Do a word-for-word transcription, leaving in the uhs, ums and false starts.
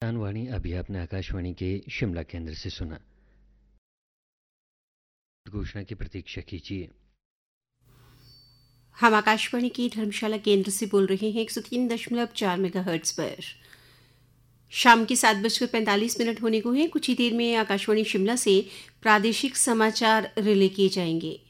किसान वाणी अभी आपने आकाशवाणी के शिमला केंद्र से सुना। घोषणा की प्रतीक्षा कीजिए। हम आकाशवाणी की धर्मशाला केंद्र से बोल रहे हैं एक सौ तीन दशमलव चार मेगाहर्ट्ज पर। शाम के सात बजकर पैंतालीस मिनट होने को हैं। कुछ ही देर में आकाशवाणी शिमला से प्रादेशिक समाचार रिले किए जाएंगे।